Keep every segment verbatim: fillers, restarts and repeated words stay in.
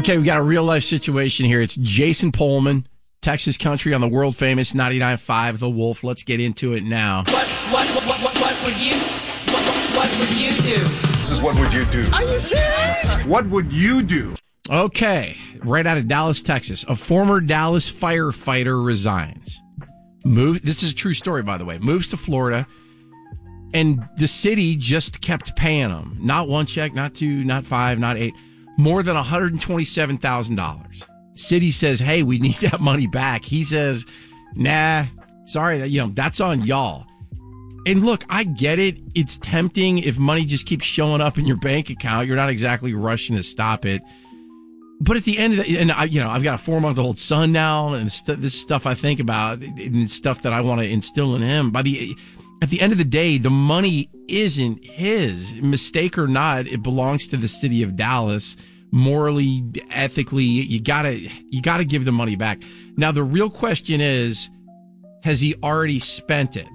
Okay, we got a real life situation here. It's Jason Pullman, Texas Country on the world famous ninety-nine point five The Wolf. Let's get into it now. What what what what, what would you what, what, what would you do? This is what would you do? Are you serious? What would you do? Okay, right out of Dallas, Texas. A former Dallas firefighter resigns. Move. This is a true story, by the way. Moves to Florida, and the city just kept paying him. Not one check, not two, not five, not eight. More than one hundred twenty-seven thousand dollars. City says, hey, we need that money back. He says, nah, sorry, you know, that's on y'all. And look, I get it. It's tempting if money just keeps showing up in your bank account. You're not exactly rushing to stop it. But at the end of the, and I, you know, I've got a four month old son now, and st- this stuff I think about, and stuff that I want to instill in him. By the, at the end of the day, the money isn't his. Mistake or not, it belongs to the city of Dallas. Morally, ethically, you gotta, you gotta give the money back. Now, the real question is, has he already spent it?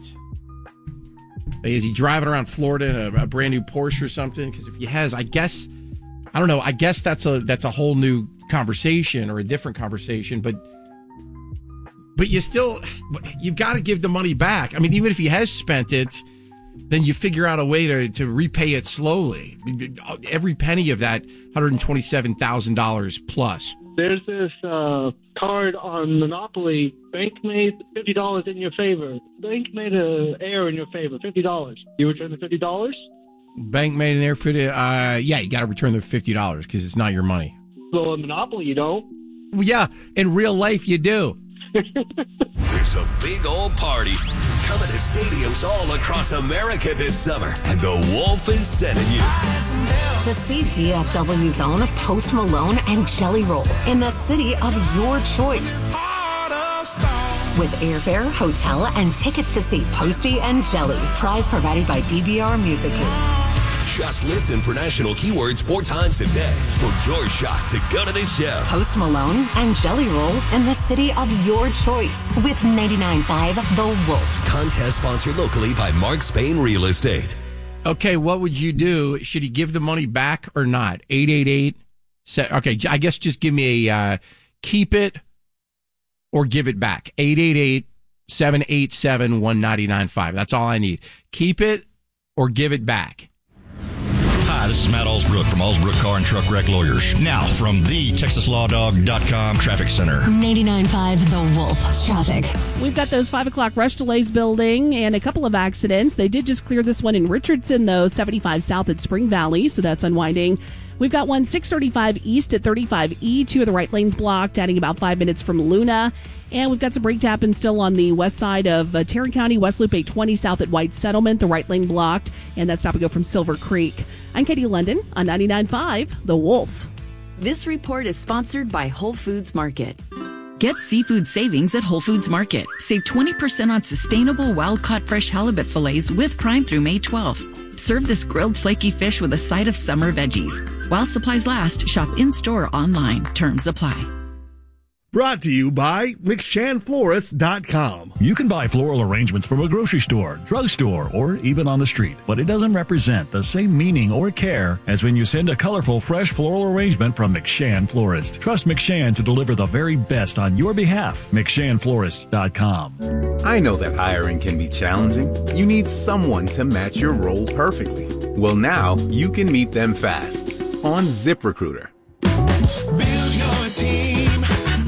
Is he driving around Florida in a, a brand new Porsche or something? Because if he has, I guess, I don't know. I guess that's a that's a whole new conversation or a different conversation. But but you still, you've got to give the money back. I mean, even if he has spent it, then you figure out a way to, to repay it slowly. Every penny of that one hundred twenty-seven thousand dollars plus. There's this uh, card on Monopoly. Bank made fifty dollars in your favor. Bank made an error in your favor, fifty dollars. You return the fifty dollars? Bank made an error for the, uh, yeah, you got to return the fifty dollars because it's not your money. Well, in Monopoly, you don't. Well, yeah, in real life, you do. There's a big old party coming to stadiums all across America this summer, and the Wolf is sending you to see D F W's own Post Malone and Jelly Roll in the city of your choice. With airfare, hotel, and tickets to see Posty and Jelly. Prize provided by D V R Music Group. Just listen for national keywords four times a day for your shot to go to the show. Post Malone and Jelly Roll in the city of your choice with ninety-nine point five The Wolf. Contest sponsored locally by Mark Spain Real Estate. Okay, what would you do? Should he give the money back or not? eight eight eight Okay, I guess just give me a uh, keep it or give it back. eight eight eight, seven eight seven, one nine nine five That's all I need. Keep it or give it back. Hi, this is Matt Allsbrook from Allsbrook Car and Truck Wreck Lawyers. Now, from the Texas Law Dog dot com Traffic Center. ninety-nine point five The Wolf. Traffic. We've got those five o'clock rush delays building and a couple of accidents. They did just clear this one in Richardson, though, seventy-five south at Spring Valley, so that's unwinding. We've got one six thirty-five east at thirty-five E, two of the right lanes blocked, adding about five minutes from Luna. And we've got some brake tapping still on the west side of uh, Tarrant County, West Loop eight twenty south at White Settlement, the right lane blocked, and that's stop and go from Silver Creek. I'm Katie London on ninety-nine point five The Wolf. This report is sponsored by Whole Foods Market. Get seafood savings at Whole Foods Market. Save twenty percent on sustainable wild-caught fresh halibut fillets with Prime through May twelfth. Serve this grilled flaky fish with a side of summer veggies. While supplies last, shop in-store or online. Terms apply. Brought to you by McShan Florist dot com. You can buy floral arrangements from a grocery store, drugstore, or even on the street, but it doesn't represent the same meaning or care as when you send a colorful, fresh floral arrangement from McShan Florist. Trust McShan to deliver the very best on your behalf. McShan Florist dot com. I know that hiring can be challenging. You need someone to match your role perfectly. Well, now you can meet them fast on ZipRecruiter. Build your team.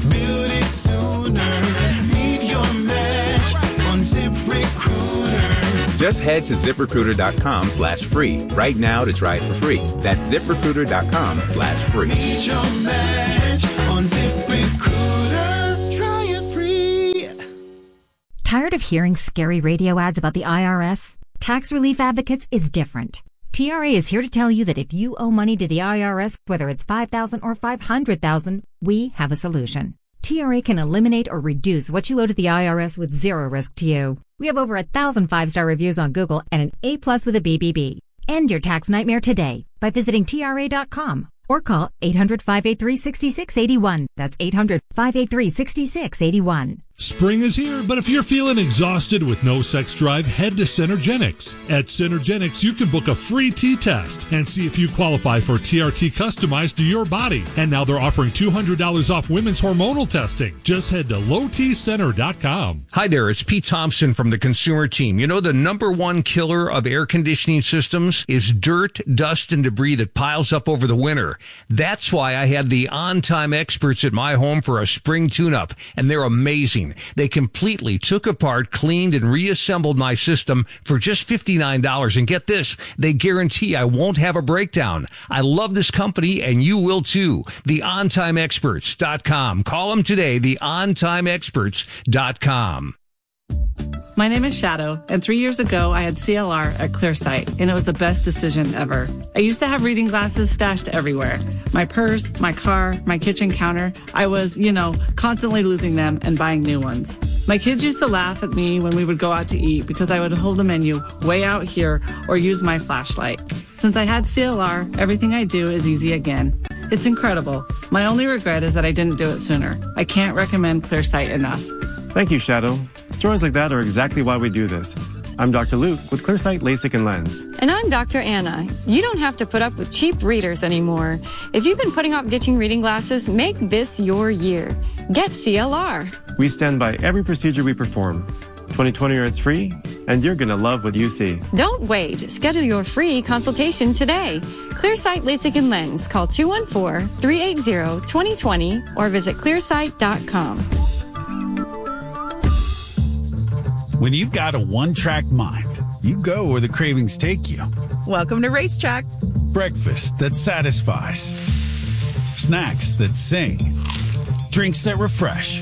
Sooner. Meet your match on ZipRecruiter. Just head to ZipRecruiter.com slash free right now to try it for free. That's ZipRecruiter.com slash free. Meet your match on ZipRecruiter. Try it free. Tired of hearing scary radio ads about the I R S? Tax Relief Advocates is different. T R A is here to tell you that if you owe money to the I R S, whether it's five thousand dollars or five hundred thousand dollars, we have a solution. T R A can eliminate or reduce what you owe to the I R S with zero risk to you. We have over a thousand five-star reviews on Google and an A plus with a B B B. End your tax nightmare today by visiting T R A dot com or call eight hundred, five eight three, six six eight one. That's eight hundred, five eight three, six six eight one. Spring is here, but if you're feeling exhausted with no sex drive, head to Synergenics. At Synergenics, you can book a free T-test and see if you qualify for T R T customized to your body. And now they're offering two hundred dollars off women's hormonal testing. Just head to low t center dot com. Hi there, it's Pete Thompson from the Consumer Team. You know, the number one killer of air conditioning systems is dirt, dust, and debris that piles up over the winter. That's why I had the on-time experts at my home for a spring tune-up, and they're amazing. They completely took apart, cleaned, and reassembled my system for just fifty-nine dollars. And get this, they guarantee I won't have a breakdown. I love this company, and you will too. the on time experts dot com. Call them today, the on time experts dot com. My name is Shadow, and three years ago I had C L R at Clearsight, and it was the best decision ever. I used to have reading glasses stashed everywhere. My purse, my car, my kitchen counter. I was, you know, constantly losing them and buying new ones. My kids used to laugh at me when we would go out to eat because I would hold the menu way out here or use my flashlight. Since I had C L R, everything I do is easy again. It's incredible. My only regret is that I didn't do it sooner. I can't recommend Clearsight enough. Thank you, Shadow. Stories like that are exactly why we do this. I'm Doctor Luke with Clearsight LASIK and Lens. And I'm Doctor Anna. You don't have to put up with cheap readers anymore. If you've been putting off ditching reading glasses, make this your year. Get C L R. We stand by every procedure we perform. twenty twenty or it's free, and you're going to love what you see. Don't wait. Schedule your free consultation today. Clearsight LASIK and Lens. Call two one four, three eight zero, two zero two zero or visit clearsight dot com. When you've got a one-track mind, you go where the cravings take you. Welcome to Racetrack. Breakfast that satisfies. Snacks that sing. Drinks that refresh.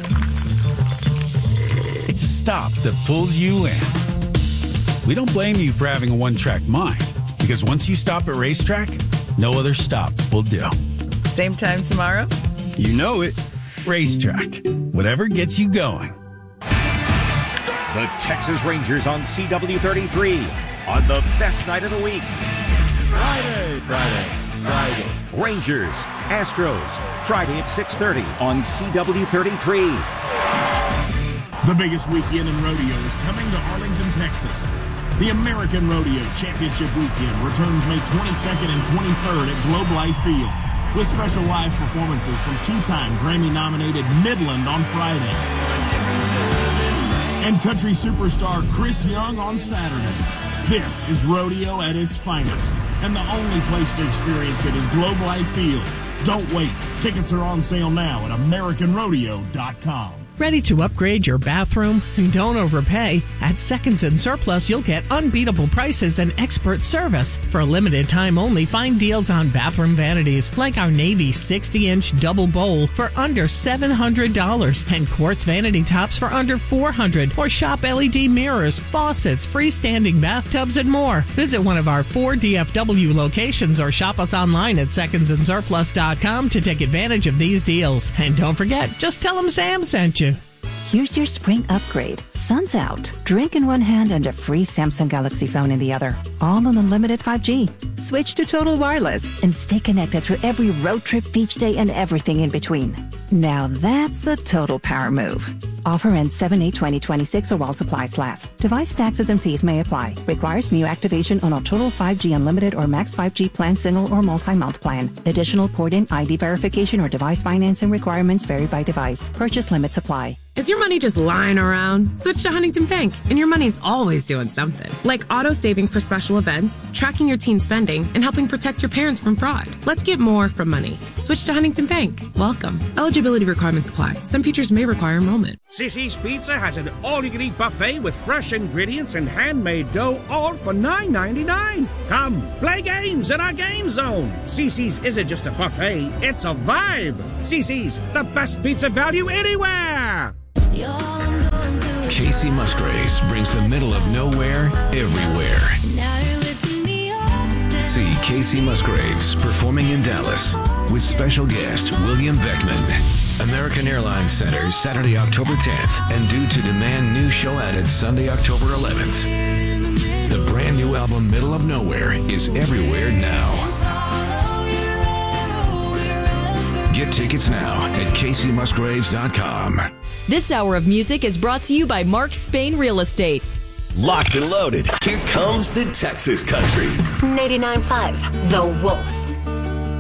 It's a stop that pulls you in. We don't blame you for having a one-track mind, because once you stop at Racetrack, no other stop will do. Same time tomorrow? You know it. Racetrack. Whatever gets you going. The Texas Rangers on C W thirty-three on the best night of the week. Friday, Friday, Friday. Rangers, Astros, Friday at six thirty on C W thirty-three. The biggest weekend in rodeo is coming to Arlington, Texas. The American Rodeo Championship Weekend returns May twenty-second and twenty-third at Globe Life Field with special live performances from two-time Grammy-nominated Midland on Friday and country superstar Chris Young on Saturday. This is rodeo at its finest, and the only place to experience it is Globe Life Field. Don't wait. Tickets are on sale now at American Rodeo dot com. Ready to upgrade your bathroom? Don't overpay. At Seconds and Surplus, you'll get unbeatable prices and expert service. For a limited time only, find deals on bathroom vanities like our Navy sixty inch double bowl for under seven hundred dollars and quartz vanity tops for under four hundred dollars. Or shop L E D mirrors, faucets, freestanding bathtubs, and more. Visit one of our four D F W locations or shop us online at seconds and surplus dot com to take advantage of these deals. And don't forget, just tell them Sam sent you. Here's your spring upgrade. Sun's out. Drink in one hand and a free Samsung Galaxy phone in the other. All on unlimited five G. Switch to Total Wireless and stay connected through every road trip, beach day, and everything in between. Now that's a total power move. Offer ends seven eight twenty twenty-six or while supplies last. Device taxes and fees may apply. Requires new activation on a Total five G Unlimited or Max five G plan, single or multi-month plan. Additional port-in I D verification or device financing requirements vary by device. Purchase limits apply. Is your money just lying around? Switch to Huntington Bank, and your money's always doing something. Like auto saving for special events, tracking your teen spending, and helping protect your parents from fraud. Let's get more from money. Switch to Huntington Bank. Welcome. Eligibility requirements apply. Some features may require enrollment. Cici's Pizza has an all-you-can-eat buffet with fresh ingredients and handmade dough, all for nine ninety-nine. Come, play games in our game zone. Cici's isn't just a buffet, it's a vibe. Cici's, the best pizza value anywhere. Casey Musgraves brings the middle of nowhere everywhere. See Casey Musgraves performing in Dallas with special guest William Beckman. American Airlines Center, Saturday, October tenth, and due to demand, new show added Sunday, October eleventh. The brand new album Middle of Nowhere is everywhere now. Get tickets now at casey musgraves dot com. This hour of music is brought to you by Mark Spain Real Estate. Locked and loaded. Here comes the Texas Country. eighty-nine point five The Wolf.